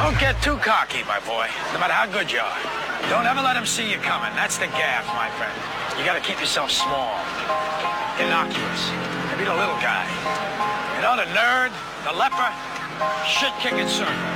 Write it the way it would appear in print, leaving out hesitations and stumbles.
Don't get too cocky, my boy, no matter how good you are. Don't ever let them see you coming. That's the gaff, my friend. You gotta keep yourself small, innocuous, and be the little guy. You know, the nerd, the leper, shit-kicking circle.